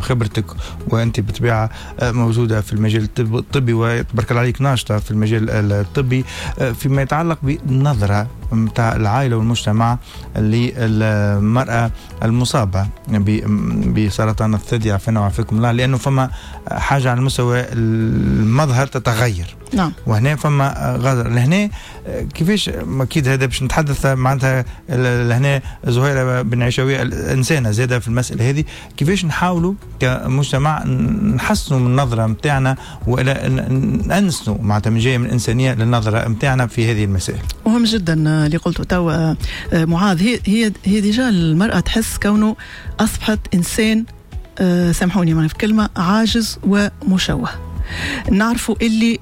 وخبرتك وأنت بالطبيعة موجودة في المجال الطبي وتبارك الله عليك ناشطة في المجال الطبي فيما يتعلق بالنظرة متاع العائلة والمجتمع للمرأة المصابة بسرطان الثدي عافانا وعافاكم الله، لأنه فما حاجة على المستوى المظهر تتغير. نعم. وهنا فما غادر لهنا كيفاش أكيد هذا باش نتحدث معناتها لهنا زهيرة بن عيشاوية الإنسانة زادة في المسألة هذه، كيفاش نحاولوا كمجتمع نحسنوا من النظرة متاعنا وإلى نأنسوا معناتها من جاية من الإنسانية للنظرة متاعنا في هذه المسائل. مهم جدا اللي قلته تو معاذ. هي ديجا المرأة تحس كونه أصبحت إنسان سامحوني معنا في كلمة عاجز ومشوه. نعرفوا اللي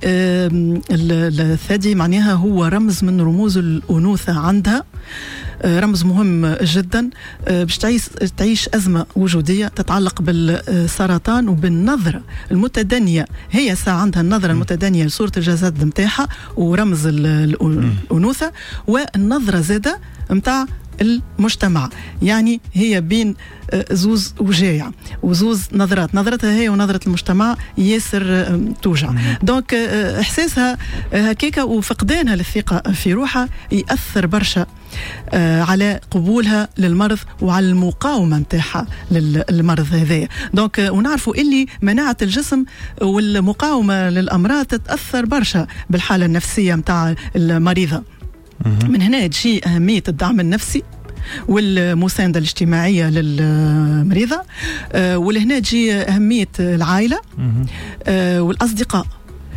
الثدي معناها هو رمز من رموز الأنوثة عندها، رمز مهم جدا باش تعيش أزمة وجودية تتعلق بالسرطان وبالنظرة المتدنية. هي ساعة عندها النظرة المتدنية لصورة الجسد متاعها ورمز الأنوثة، والنظرة زادة متاع المجتمع. يعني هي بين زوز وجايع وزوز نظرتها هي ونظرة المجتمع ياسر توجع. دونك إحساسها هكيكا وفقدانها للثقة في روحها يأثر برشا على قبولها للمرض وعلى المقاومة متاعها للمرض هذايا. دونك ونعرفوا اللي مناعة الجسم والمقاومة للأمراض تتأثر برشا بالحالة النفسية متاع المريضة. من هنا تجي أهمية الدعم النفسي والمساندة الاجتماعية للمريضة، ولهنا تجي أهمية العائلة والأصدقاء.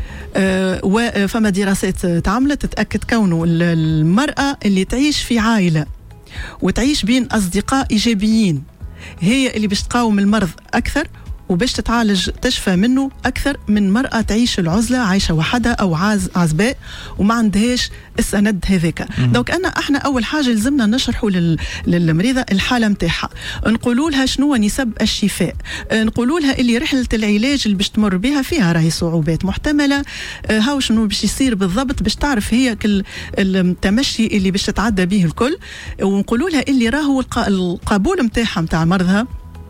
وفما دراسات تعملت تتأكد كونه المرأة اللي تعيش في عائلة وتعيش بين أصدقاء إيجابيين هي اللي باش تقاوم المرض أكثر وباش تتعالج تشفى منه أكثر من مرأة تعيش العزلة عايشة وحدها أو عزباء وما عندهاش السند هذاك. دونك احنا أول حاجة لازمنا نشرحوا للمريضة الحالة متاعها، نقولوا لها شنو نسب الشفاء، نقولوا لها اللي رحلة العلاج اللي باش تمر بها فيها راهي صعوبات محتملة، هاو شنو باش يصير بالضبط باش تعرف هي التمشي اللي باش تتعدى به الكل، ونقولوا لها اللي راهو القبول متاعها متاع مرضها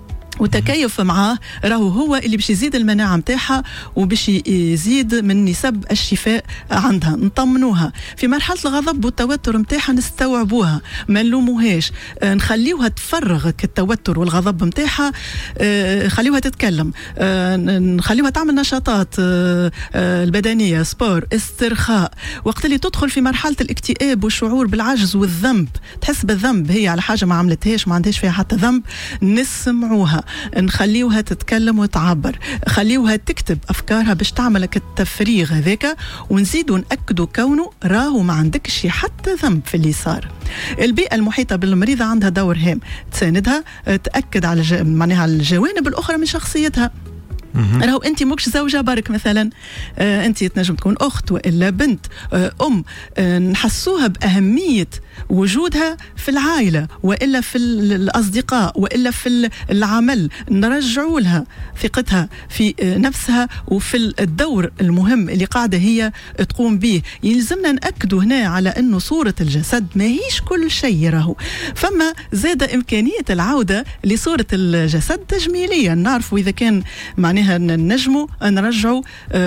وتكيف معاه راهو هو اللي باش يزيد المناعة متاعها وباش يزيد من نسب الشفاء عندها. نطمنوها في مرحلة الغضب والتوتر متاعها، نستوعبوها ما نلوموهاش، نخليوها تفرغ التوتر والغضب متاعها، خليوها تتكلم، نخليوها تعمل نشاطات البدنية، سبور، استرخاء. وقت اللي تدخل في مرحلة الاكتئاب والشعور بالعجز والذنب، تحس بالذنب هي على حاجة ما عملتهاش ما عندهاش فيها حتى ذنب، نسمعوها، نخليوها تتكلم وتعبر، خليوها تكتب أفكارها باش تعملك التفريغ هذاك، ونزيدوا نأكدوا كونه راهو ما عندكش حتى ذنب في اللي صار. البيئة المحيطة بالمريضة عندها دور هام، تساندها، تأكد على معناها الجوانب الأخرى من شخصيتها. راهو انت موكش زوجة برك مثلا، انت تنجم تكون اخت والا بنت، ام، نحسوها باهمية وجودها في العائلة والا في الاصدقاء والا في العمل، نرجعوا لها ثقتها في نفسها وفي الدور المهم اللي قاعدة هي تقوم به. يلزمنا نأكدوا هنا على انه صورة الجسد ما هيش كل شيء، راهو فما زاد امكانية العودة لصورة الجسد تجميليا. نعرفوا اذا كان معناها نجموا نرجعوا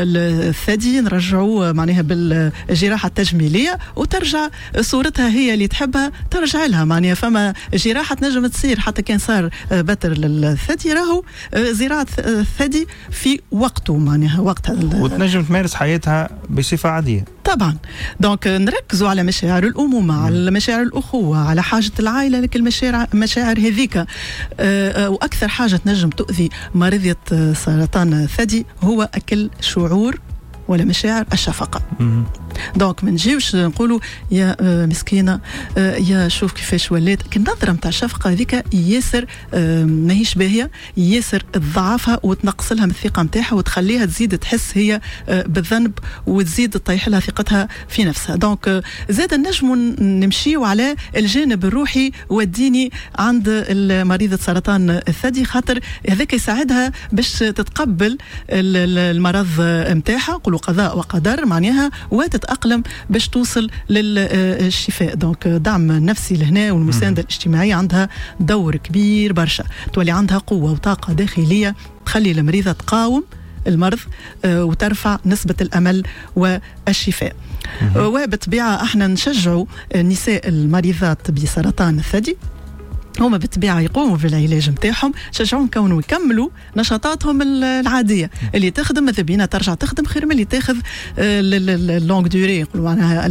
الثدي، نرجعوا معناها بالجراحة التجميلية وترجع صورتها هي اللي تحبها ترجع لها. معناها فما جراحة نجم تصير حتى كان صار بتر للثدي، راهو زراعة الثدي في وقته، معناها وقتها وتنجم تمارس حياتها بصفة عادية طبعا. دونك نركزوا على مشاعر الأمومة، على مشاعر الأخوة، على حاجة العائلة لك المشاعر هذيك. وأكثر حاجة تنجم تؤذي مريضة سرطان الثدي هو أكل شعور ولا مشاعر الشفقة. دونك ما نجيوش نقولوا يا مسكينة، يا شوف كيفاش ولات. النظرة متاع الشفقة هذيك ياسر ماهيش باهية، ياسر تضعفها وتنقص لها من الثقة متاعها وتخليها تزيد تحس هي بالذنب وتزيد تطيح لها ثقتها في نفسها. دونك زاد نجموا نمشيوا على الجانب الروحي والديني عند مريضة سرطان الثدي، خاطر هذاك يساعدها باش تتقبل المرض متاعها. نقولوا قضاء وقدر معناها وتتأقلم باش توصل للشفاء. دونك دعم نفسي لهنا والمساندة الاجتماعية عندها دور كبير برشا، تولي عندها قوة وطاقة داخلية تخلي المريضة تقاوم المرض وترفع نسبة الأمل والشفاء. وبالطبيعة احنا نشجعوا النساء المريضات بسرطان الثدي هما بالطبيعة يقوموا بالعلاج متاعهم، شجعوهم كونوا يكملوا نشاطاتهم العادية اللي تخدم. ماذا بينا ترجع تخدم خير من اللي تاخذ اللونج دوري، معناها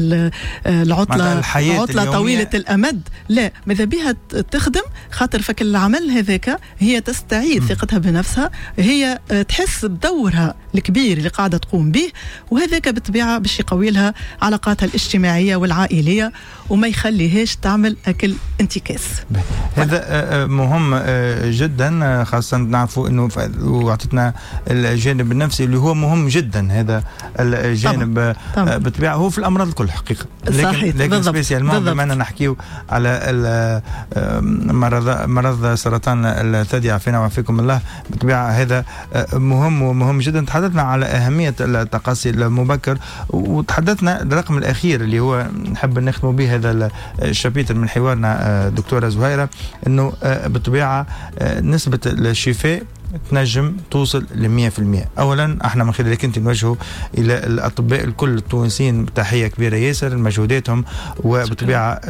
العطلة طويلة الأمد. لا، ماذا بيها تخدم خاطر فك العمل هذاك هي تستعيد ثقتها بنفسها، هي تحس بدورها الكبير اللي قاعدة تقوم به، وهذاك بالطبيعة باش يقوي لها علاقاتها الاجتماعية والعائلية وما يخليهاش تعمل أكل انتكاس. هذا مهم جدا، خاصة نعرفوا انه وعطتنا الجانب النفسي اللي هو مهم جدا. هذا الجانب بالطبيعة هو في الامراض الكل حقيقة، لكن سبيسيالمون بما اننا نحكيو على مرض سرطان الثدي عافينا وعافيكم الله، بالطبيعة هذا مهم ومهم جدا. تحدثنا على أهمية التقصي المبكر، وتحدثنا الرقم الأخير اللي هو نحب نختم به هذا الشابيتر من حوارنا دكتورة زهيرة، انه بالطبيعه نسبه الشفاء تنجم توصل ل100%. اولا احنا من خلالك انت نوجهوا الى الاطباء الكل التونسيين تحيه كبيره ياسر لمجهوداتهم، وبالطبيعه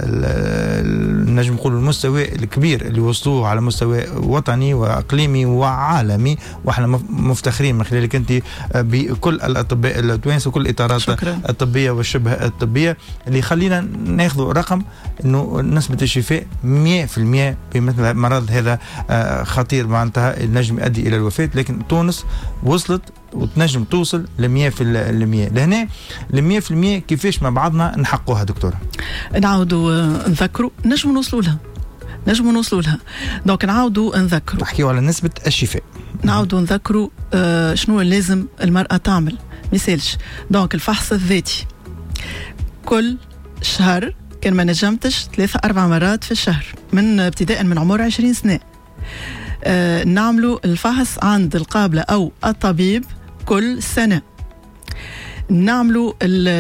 نجم نقول المستوى الكبير اللي وصلوه على مستوى وطني واقليمي وعالمي، واحنا مفتخرين من خلالك انت بكل الاطباء التوانسه وكل الاطارات الطبيه والشبه الطبيه اللي يخلينا ناخذ رقم انه نسبه الشفاء 100% بمثل مرض هذا خطير معناتها النجم يؤدي الى الوفاه، لكن تونس وصلت وتنجم توصل ل100%. لهنا ل100% كيفاش مع بعضنا نحققوها دكتوره؟ نعاودوا نذكروا نجم نوصلوا لها. دونك نعاودوا نذكروا، نحكيو على نسبه الشفاء، نعاودوا نذكروا شنو لازم المرأة تعمل. مثالش دونك الفحص الذاتي كل شهر، كان ما نجمتش 3-4 مرات في الشهر من ابتداء من عمر 20 سنة. نعملوا الفحص عند القابلة أو الطبيب كل سنة. نعملوا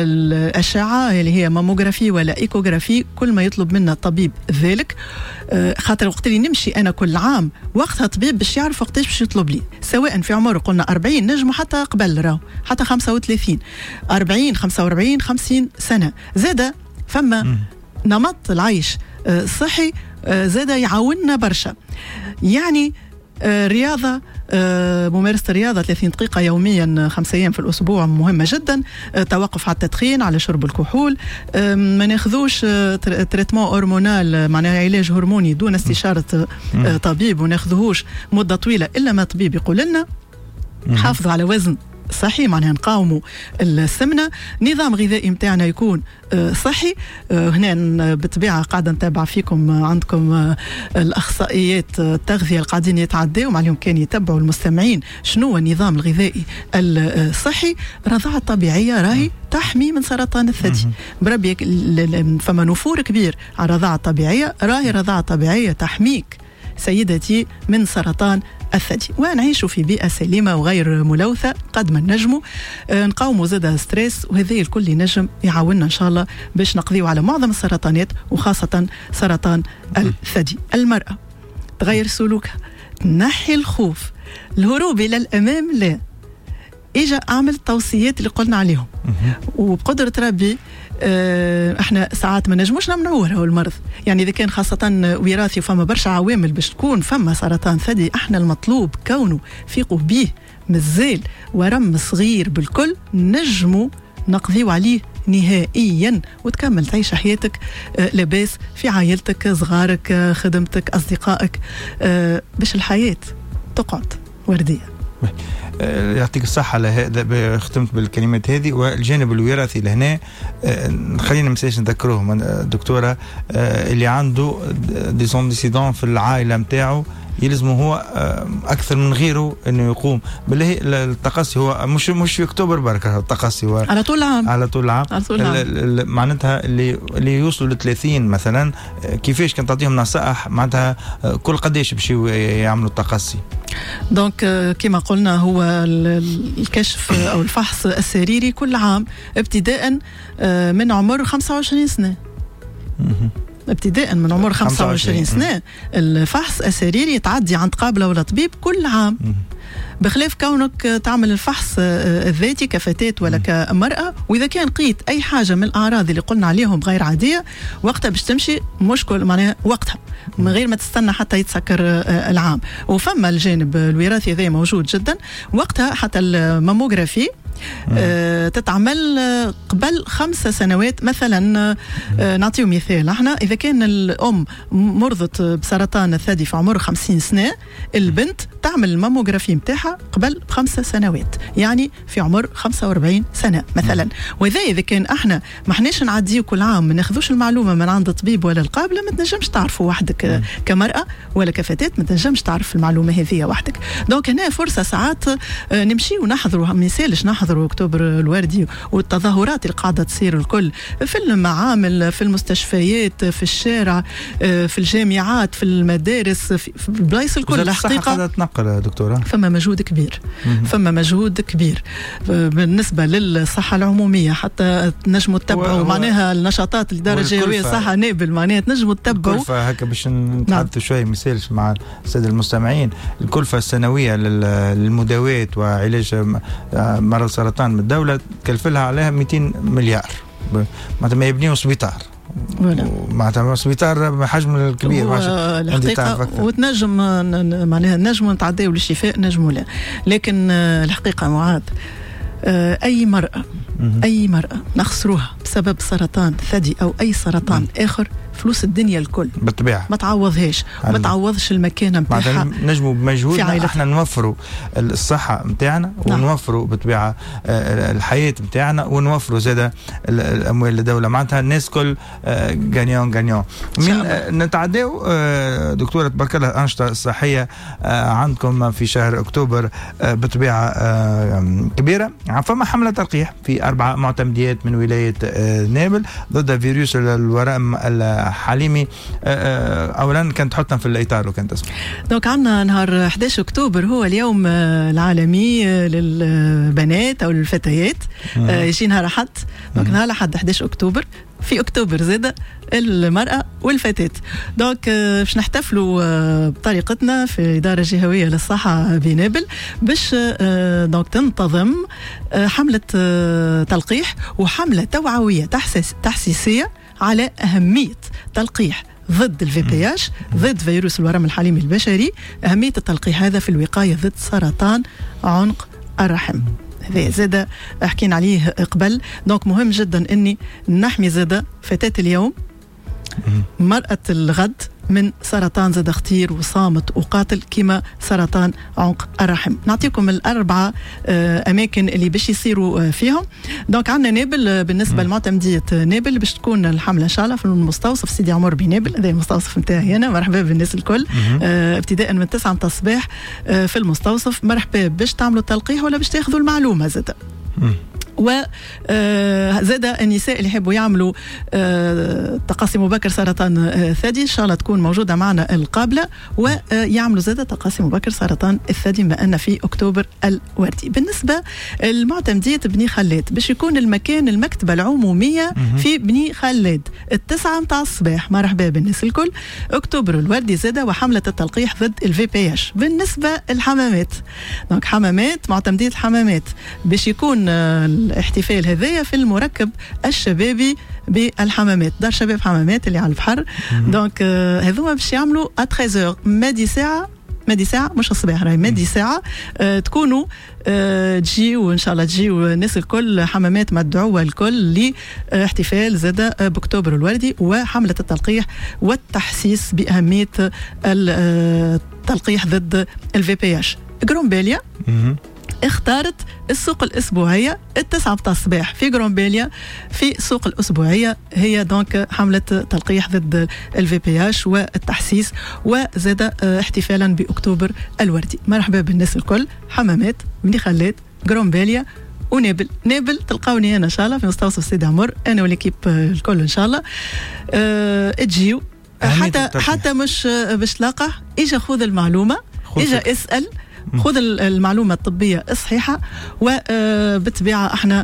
الأشعة اللي هي ماموغرافي ولا إيكوغرافي كل ما يطلب منا الطبيب ذلك، خاطر وقت اللي نمشي أنا كل عام وقتها طبيب باش يعرف وقتاش باش يطلب لي، سواء في عمر قلنا 40 نجموا حتى قبل راهو حتى 35 40 45 50 سنة. زادة فما نمط العيش صحي زادة يعاوننا برشا، يعني رياضة، ممارسة الرياضة 30 دقيقة يوميا 5 أيام في الأسبوع مهمة جدا. توقف على التدخين، على شرب الكحول، ما ناخذوش تريتمون هرمونال معناها علاج هرموني دون استشارة طبيب، وناخذوهوش مدة طويلة إلا ما طبيب يقول لنا. حافظوا على وزن صحي معناها نقاوموا السمنة. نظام غذائي متاعنا يكون صحي. هنا بالطبيعة قاعدة نتابع فيكم، عندكم الأخصائيات التغذية القاعدين يتعداوا عليهم كان يتبعوا المستمعين شنو هو النظام الغذائي الصحي. رضاعة طبيعية راهي تحمي من سرطان الثدي بربي، فما نفور كبير على الرضاعة الطبيعية، راهي رضاعة طبيعية تحميك سيدتي من سرطان الثدي، ونعيشوا في بيئة سليمة وغير ملوثة قد ما نجموا. نقاوموا زادة ستريس، وهذا الكل ينجم يعاوننا إن شاء الله باش نقضيو على معظم السرطانات وخاصة سرطان الثدي. المرأة تغير سلوكها، تنحي الخوف، الهروب إلى الأمام لا، إجا أعمل التوصيات اللي قلنا عليهم، وبقدرة ربي احنا ساعات ما نجموش نمنعوه المرض، يعني اذا كان خاصه وراثي وفما برشا عوامل باش تكون فما سرطان ثدي، احنا المطلوب كونه فيقوا به مازال ورم صغير بالكل نجموا نقضيو عليه نهائيا وتكمل تعيش حياتك لاباس في عائلتك، صغارك، خدمتك، اصدقائك، باش الحياه تقعد ورديه. يعطيك الصحة على هذا، ختمت بالكلمات هذه. والجانب الوراثي لهنا خلينا مساش نذكروهم دكتورة، اللي عنده ديسون ديسيدون في العائلة متاعه يلزم هو اكثر من غيره انه يقوم بالله. التقصي هو مش في اكتوبر بركه، التقصي هو على طول العام، على طول العام. معناتها اللي يوصلوا ل 30 مثلا، كيفاش كان تعطيهم نصائح معناتها كل قداش باش يعملوا التقصي؟ دونك كما قلنا هو الكشف او الفحص السريري كل عام ابتداء من عمر 25 سنه. ابتداء من عمر 25 سنه الفحص السريري يتعدي عند قابله ولا طبيب كل عام، بخلاف كونك تعمل الفحص الذاتي كفتاة ولا كمرأة. وإذا كان قيت أي حاجة من الأعراض اللي قلنا عليهم غير عادية، وقتها باش تمشي مشكل معناها وقتها من غير ما تستنى حتى يتسكر العام. وفما الجانب الوراثي ذا موجود جدا، وقتها حتى الماموغرافي تتعمل قبل 5 سنوات مثلا. نعطيه مثال، احنا اذا كان الام مرضت بسرطان الثدي في عمر 50 سنه، البنت تعمل الماموغرافي نتاعها قبل 5 سنوات، يعني في عمر 45 سنه مثلا. واذا اذا كان احنا ما احناش نعديو كل عام ما ناخذوش المعلومه من عند الطبيب ولا القابله، ما تنجمش تعرفوا وحدك كمراه ولا كفتاه، ما تنجمش تعرف المعلومه هذه وحدك. دونك هنا فرصه ساعات نمشي ونحضروا، ما يسالش نحضروا اكتوبر الوردي والتظاهرات اللي قاعده تصير الكل في المعامل، في المستشفيات، في الشارع، في الجامعات، في المدارس، في البلايص الكل. الحقيقه قاعده تنقل دكتوره، فما مجهود كبير، فما مجهود كبير بالنسبه للصحه العموميه. حتى نجموا تتبعوا معناها النشاطات الاداره الجهويه صحه نابل، معناها تنجموا تتبعوا الكلفه هكا باش نتحدثوا شويه مثالش مع الساده المستمعين. الكلفه السنويه للمداواة وعلاج مرض السرطان من الدوله تكلف لها عليها 200 مليار، معناتها ما يبنيوا سبيطار، معناتها سبيطار بحجم الكبير الحقيقه. وتنجم معناها نجموا نتعداو للشفاء، نجموا لا. لكن الحقيقه معاذ، اي مرأة نخسروها بسبب سرطان ثدي او اي سرطان اخر، فلوس الدنيا الكل بالطبيعه ما تعوضهاش، وما تعوضش المكانه نتاعها. نجموا بمجهودنا احنا نوفروا الصحه نتاعنا، ونوفروا بالطبيعه الحياه نتاعنا، ونوفروا زاده الاموال للدوله. معناتها الناس كل غانيون. نتعداو دكتوره تبارك الله الانشطه الصحيه عندكم في شهر اكتوبر بالطبيعه كبيره. فما حمله تلقيح في 4 معتمديات من ولايه نابل ضد فيروس الورم الحليمي. اولا كانت تحطنا في الاطار وكانت تسمع. دونك عندنا نهار 11 اكتوبر هو اليوم العالمي للبنات او للفتيات. يجي نهار احد، دونك نهار الاحد 11 اكتوبر في اكتوبر زاده المرأة والفتاة. دونك باش نحتفلوا بطريقتنا في الإدارة الجهوية للصحة بنابل باش دونك تنتظم حملة تلقيح وحملة توعوية تحسيسية على أهمية تلقيح ضد الفي بي اش، ضد فيروس الورم الحليمي البشري. أهمية التلقيح هذا في الوقاية ضد سرطان عنق الرحم. هذا زاده حكينا عليه قبل. دونك مهم جدا اني نحمي زاده فتاة اليوم، مرأة الغد، من سرطان زاد خطير وصامت وقاتل كما سرطان عنق الرحم. نعطيكم ال4 أماكن اللي باش يصيروا فيهم. دونك عندنا نابل بالنسبة لمعتمدية نابل باش تكون الحملة إن شاء الله في المستوصف سيدي عمر بنابل، هذا المستوصف نتاعي أنا. مرحبا بالناس الكل، ابتداء من 9 متاع الصباح في المستوصف. مرحبا باش تعملوا التلقيح ولا باش تاخذوا المعلومة زاد. وزاد النساء اللي يحبوا يعملوا تقاسي مبكر سرطان ثدي، ان شاء الله تكون موجوده معنا القابله، ويعملوا زاد تقاسي مبكر سرطان الثدي بما ان في اكتوبر الوردي. بالنسبه لمعتمديه بني خلاد باش يكون المكان المكتبه العموميه في بني خلاد 9 متاع الصباح. مرحبا بالناس الكل. اكتوبر الوردي زاد وحمله التلقيح ضد الفي بي اش. بالنسبه للحمامات، دونك حمامات معتمديه الحمامات باش يكون الاحتفال هذايا في المركب الشبابي بالحمامات، دار شباب حمامات اللي على البحر. دونك هذوما باش يعملوا 13 مادي ساعه مش الصباح، راهي مادي ساعه. تكونوا تجيوا ان شاء الله، تجيوا الناس الكل، حمامات مدعوه الكل لاحتفال زاد باكتوبر الوردي وحمله التلقيح والتحسيس باهميه التلقيح ضد الفي بي اش. جرومبيليا اختارت السوق الأسبوعية 9 متاع الصباح في غرومبيليا في السوق الأسبوعية. هي دونك حملة تلقيح ضد الVPH والتحسيس وزاد احتفالا بأكتوبر الوردي. مرحبا بالناس الكل، حمامات، بني خلات، غرومبيليا ونابل تلقاوني أنا إن شاء الله في مستوصف سيدي عمر، أنا والكيب الكل إن شاء الله. تجيو حتى مش باش تلاقح، إجا خذ المعلومة، إجا اسأل، خذ المعلومة الطبية الصحيحة. وبالطبيعة احنا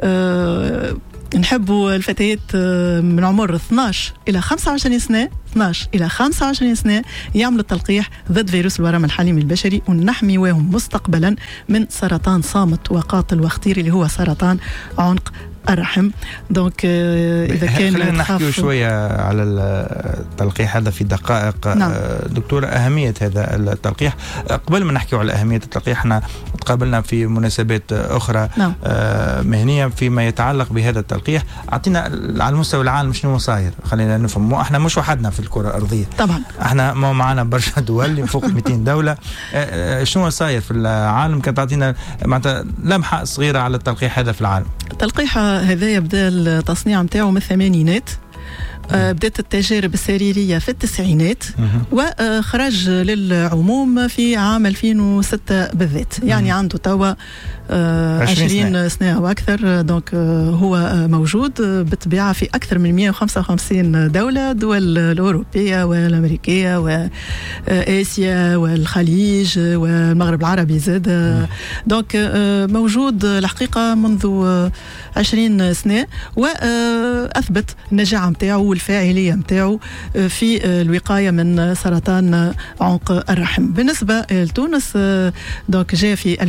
نحبوا الفتيات من عمر 12 إلى 25 سنة 12 إلى 25 سنة يعملوا التلقيح ضد فيروس الورم الحليمي البشري، ونحميوهم مستقبلا من سرطان صامت وقاتل وخطير اللي هو سرطان عنق الرحم. دونك إذا كان خلينا نحكي شوية على التلقيح هذا في دقائق. نعم. دكتورة، أهمية هذا التلقيح، قبل ما نحكي على أهمية التلقيح احنا تقابلنا في مناسبات أخرى. نعم. مهنية فيما يتعلق بهذا التلقيح. أعطينا على المستوى العالم شنو صاير، خلينا نفهم. احنا مش وحدنا في الكرة الأرضية طبعا، احنا معنا برشا دول فوق 200 دولة. شنو صاير في العالم؟ كانت تعطينا معناتها لمحة صغيرة على التلقيح هذا في العالم. التلقيح هذا يبدأ التصنيع متاعه من الثمانينات، بدأت التجارب السريرية في التسعينات، وخرج للعموم في عام 2006 بالذات. يعني عنده توا 20 سنة وأكثر. دونك هو موجود بالطبيعة في أكثر من 155 دولة، دول الأوروبية والأمريكية وآسيا والخليج والمغرب العربي زاد. دونك موجود الحقيقة منذ 20 سنة، وأثبت النجاعة متاعه والفاعلية متاعه في الوقاية من سرطان عنق الرحم. بالنسبة لتونس دونك جاء في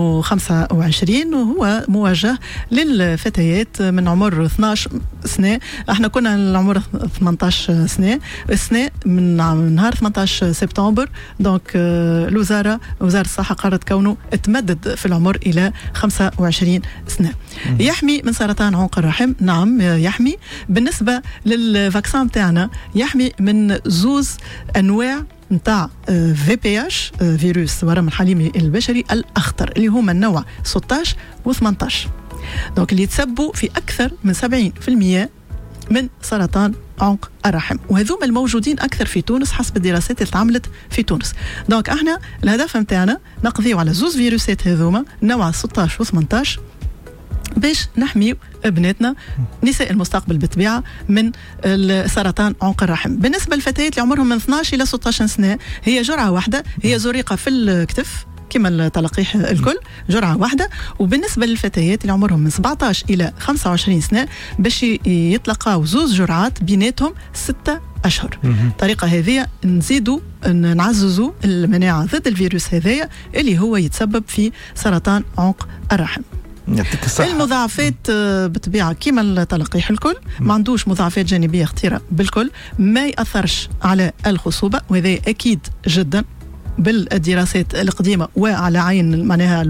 2025 وهو موجه للفتيات من عمر 12 سنة. احنا كنا العمر 18 سنة من نهار 18 سبتمبر. دونك وزارة الصحة قررت كونه تمدد في العمر إلى 25 سنة. يحمي من سرطان عنق الرحم، نعم يحمي. بالنسبة للفاكسان بتاعنا يحمي من زوز أنواع نتاع VPH فيروس ورم الحليمي البشري الأخطر، اللي هما النوع 16 و18. دونك اللي يتسبوا في أكثر من 70% من سرطان عنق الرحم، وهذوما الموجودين أكثر في تونس حسب الدراسات اللي تعملت في تونس. دونك احنا الهدف متاعنا نقضيو على زوز فيروسات هذوما نوع 16 و18 باش نحميو ابناتنا نساء المستقبل بالطبيعة من سرطان عنق الرحم. بالنسبة للفتيات اللي عمرهم من 12 إلى 16 سنة هي جرعة واحدة، هي زريقة في الكتف كما التلقيح الكل، جرعة واحدة. وبالنسبة للفتيات اللي عمرهم من 17 إلى 25 سنة باش يتلقاو زوز جرعات بيناتهم 6 أشهر. الطريقة هذه نزيدوا نعززوا المناعة ضد الفيروس هذايا اللي هو يتسبب في سرطان عنق الرحم. المضاعفات بطبيعة كما التلقيح الكل ما عندوش مضاعفات جانبية خطيرة بالكل، ما يأثرش على الخصوبة، وهذا أكيد جدا بالدراسات القديمة وعلى عين معناها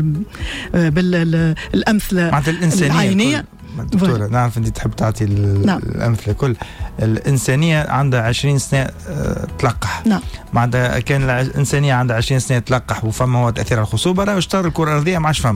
بالأمثلة العينية. دكتورة نعرف أنت تحب تعطي الأمثلة كل. الإنسانية عندها 20 سنة تلقح. نعم. معناتها كان الإنسانية عندها 20 سنة تلقح وفما هو تأثير على الخصوبة، راه اشتغل الكرة الأرضية ما عادش فما.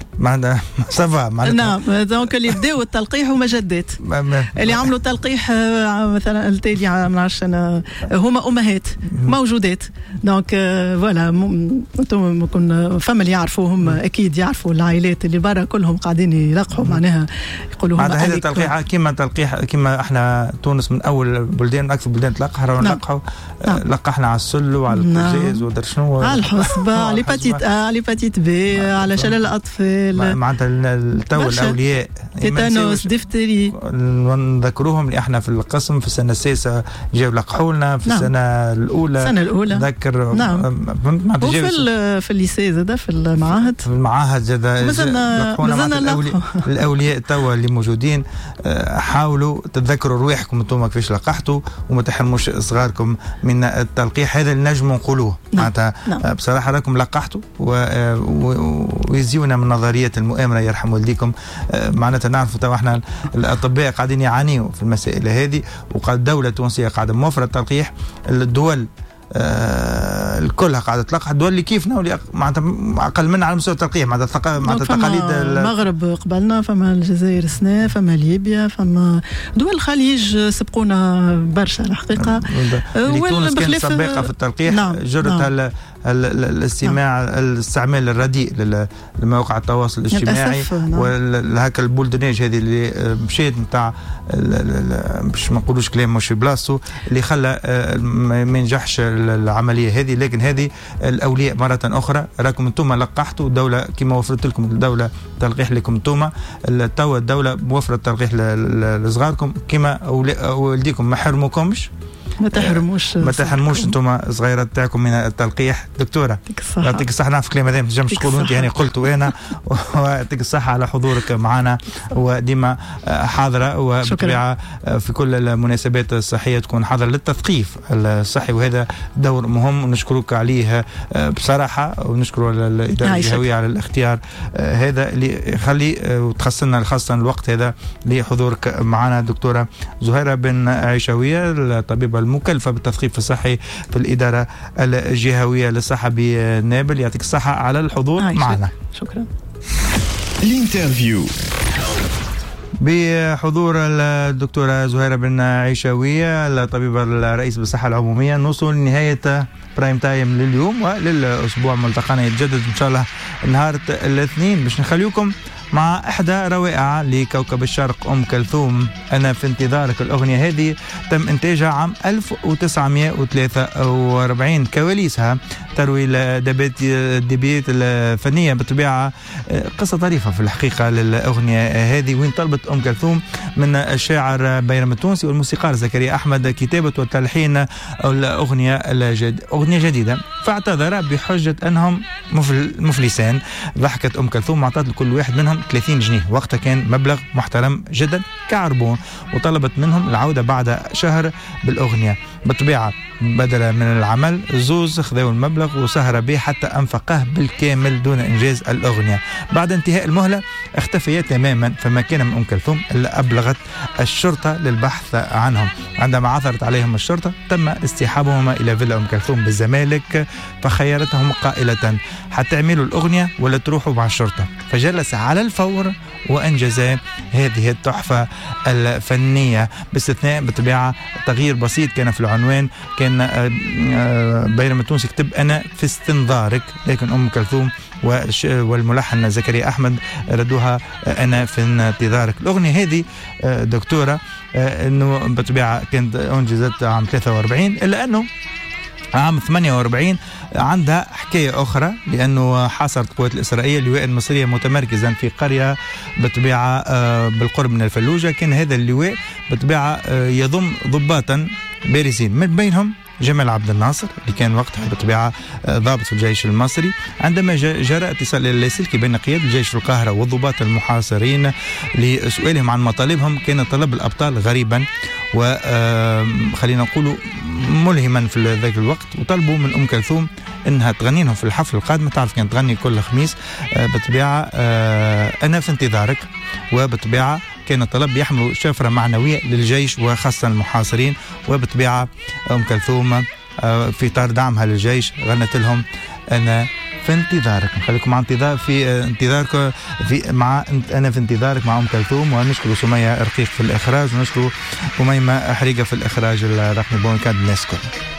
نعم. دونك اللي بداوا التلقيح هما جدات، اللي عملوا تلقيح مثلا التالي ما نعرفش انا هما امهات موجودات. دونك فوالا انتم كنا فما اللي يعرفوهم اكيد يعرفوا العائلات اللي برا كلهم قاعدين يلقحوا معناها يقولوا هذا التلقيح كما احنا تونس من اول بلدان اكثر بلدان تلقح نلقحوا. لقحنا على السل وعلى الكوزيز ودر شنو على الحصبة على ليباتيت A ليباتيت B على شلل الاطفال معناتها التو الاولياء تيتانوس دفتري نذكروهم اللي احنا في القسم في السنه السادسه جاوا لقحوا لنا في السنه الاولى نذكر. نعم. وفي في الليسي زاد في المعاهد زاد لقحونا الاولياء توا اللي موجودين. حاولوا تتذكروا رواحكم انتم كيفاش لقحتوا وما تحرموش صغاركم من التلقيح. هذا اللي نجموا نقولوه معناتها. بصراحه راكم لقحتوا ويزيونا من نظريه المؤامره يرحم والديكم. معناتها نعرفوا توا احنا الاطباء قاعدين يعانيوا في المسائل هذه، وقال الدوله التونسيه قاعده موفره التلقيح. الدول الكلها قاعده تلقح الدول اللي كيفنا واللي معناتها اقل منا على مستوى التلقيح، معناتها تقاليد المغرب قبلنا، فما الجزائر سنة، فما ليبيا، فما دول الخليج سبقونا برشا الحقيقه. تونس كانت سابقه في التلقيح. نعم. جرت الاستعمال الرديء لمواقع التواصل الاجتماعي وهكا البولدناج هذه اللي مشيت نتاع باش ما نقولوش كلام مش في بلاصتو اللي خلى ما ينجحش العمليه هذه. لكن هذه الاولياء مره اخرى راكم انتم لقحتوا الدوله كما وفرت لكم الدوله تلقيح لكم انتم، توا الدوله موفره التلقيح لصغاركم كما والديكم ما حرموكمش. ما تحرموش انتم صغيرات تاعكم من التلقيح. دكتوره يعطيك الصحه، نعرف الكلام هذا ما تنجمش تقولوا انت، يعني قلته انا، ويعطيك الصحه على حضورك معنا وديما حاضره، وبالطبيعه في كل المناسبات الصحيه تكون حاضره للتثقيف الصحي، وهذا دور مهم ونشكرك عليه بصراحه، ونشكر الاداره الجهويه على الاختيار هذا اللي يخلي وتخصصنا خاصه الوقت هذا لحضورك معنا. دكتوره زهيره بن عيشاويه الطبيبه المكلفة بالتثقيف الصحي في الإدارة الجهوية للصحة بنابل، يعطيك الصحة على الحضور معنا. شكرا. الانترفيو بحضور الدكتورة زهيرة بن عيشاوية الطبيبة الرئيس بالصحة العمومية. نوصل لنهاية برايم تايم لليوم وللأسبوع. ملتقانا يتجدد إن شاء الله نهار الاثنين باش نخليكم مع إحدى روائع لكوكب الشرق أم كلثوم. أنا في انتظارك. الأغنية هذه تم إنتاجها عام 1943. كواليسها تروي الدبيات الفنية بالطبيعة. قصة طريفة في الحقيقة للأغنية هذه، وين طلبت أم كلثوم من الشاعر بيرم التونسي والموسيقار زكريا أحمد كتابة وتلحين الأغنية أغنية جديدة، فاعتذر بحجة أنهم مفلسان. ضحكت أم كلثوم وأعطت لكل واحد منهم 30 جنيه، وقتها كان مبلغ محترم جدا كعربون، وطلبت منهم العودة بعد شهر بالأغنية. بالطبيعة بدلا من العمل زوز خذوا المبلغ وسهر به حتى أنفقه بالكامل دون إنجاز الأغنية. بعد انتهاء المهلة اختفيا تماما، فما كان من أم كلثوم إلا أبلغت الشرطة للبحث عنهم. عندما عثرت عليهم الشرطة تم استيحابهما إلى فيلا أم كلثوم بالزمالك، فخيرتهم قائلة حتعملوا الأغنية ولا تروحوا مع الشرطة، فجلس على الفور وأنجز هذه التحفة الفنية، باستثناء بالطبيعة تغيير بسيط كان في العنوان. كان بيرم التونسي كتب أنا في استنظارك، لكن أم كلثوم والملحن زكريا أحمد ردوها أنا في انتظارك. الأغنية هذه دكتورة أنه بالطبيعة كانت أنجزت عام 43، إلا أنه عام 48 عندها حكاية أخرى، لأنه حاصرت القوات الإسرائيلية اللواء المصرية متمركزا في قرية بالطبيعة بالقرب من الفلوجة. كان هذا اللواء بالطبيعة يضم ضباطا بارزين، من بينهم جمال عبد الناصر اللي كان وقتها بالطبيعة ضابط في الجيش المصري. عندما جرى اتصال اللاسلكي بين قيادة الجيش في القاهرة والضباط المحاصرين لسؤالهم عن مطالبهم، كان طلب الأبطال غريبا وخلينا نقول ملهما في ذاك الوقت، وطلبوا من أم كلثوم انها تغني لهم في الحفل القادم. تعرف كانت تغني كل خميس بالطبيعة أنا في انتظارك، وبالطبيعة كان الطلب يحمل شفرة معنوية للجيش وخاصة المحاصرين. وبالطبيعة أم كلثوم في إطار دعمها للجيش غنت لهم أنا في انتظارك. نخليكم مع انتظارك مع أنا في انتظارك مع أم كلثوم. ونشكر سمية رقيق في الإخراج، ونشكر أميمة حريقة في الإخراج الرقمي. بون كاد الناس كل